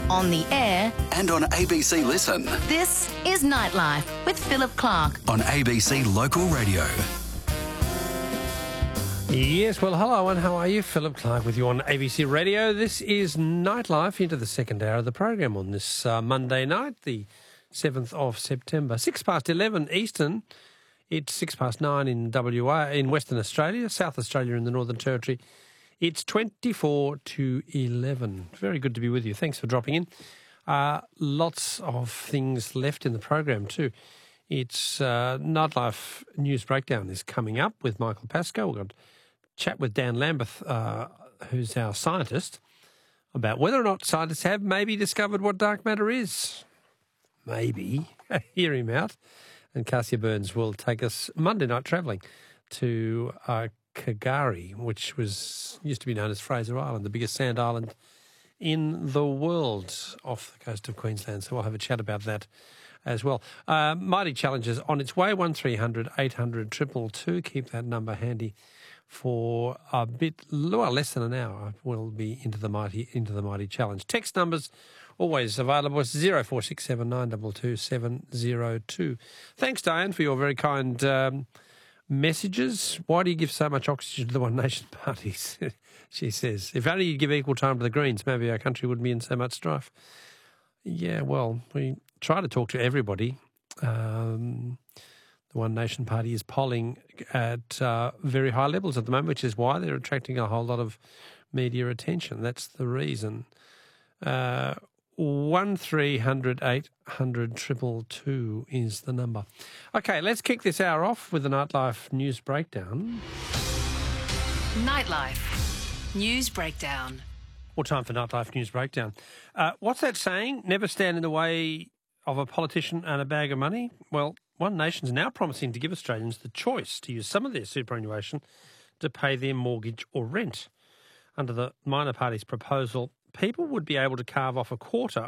on the air and on ABC Listen. This is Nightlife with Philip Clark on ABC Local Radio. Yes, well, hello and how are you? Philip Clark with you on ABC Radio. This is Nightlife into the second hour of the program on this Monday night, the 7th of September. 11 Eastern. It's 9 in WA, in Western Australia, South Australia in the Northern Territory. It's 24 to 11. Very good to be with you. Thanks for dropping in. Lots of things left in the program too. It's Nightlife News Breakdown is coming up with Michael Pascoe. We've got a chat with Dan Lambeth, who's our scientist, about whether or not scientists have maybe discovered what dark matter is. Maybe. Hear him out. And Cassia Burns will take us Monday night travelling to K'gari, which used to be known as Fraser Island, the biggest sand island in the world off the coast of Queensland. So we'll have a chat about that as well. Mighty Challenges on its way, 1300 800 222. Keep that number handy for a bit, well, less than an hour. We'll be into the Mighty Challenge. Text numbers always available. It's 0467 922 702. Thanks, Diane, for your very kind messages. Why do you give so much oxygen to the One Nation parties? She says, if only you'd give equal time to the Greens, maybe our country wouldn't be in so much strife. Yeah, well, we try to talk to everybody. The One Nation Party is polling at very high levels at the moment, which is why they're attracting a whole lot of media attention. That's the reason. 1300 800 222 is the number. Okay, let's kick this hour off with the Nightlife News Breakdown. Nightlife News Breakdown. More time for Nightlife News Breakdown. What's that saying? Never stand in the way of a politician and a bag of money? Well, One Nation's now promising to give Australians the choice to use some of their superannuation to pay their mortgage or rent. Under the minor party's proposal, people would be able to carve off a quarter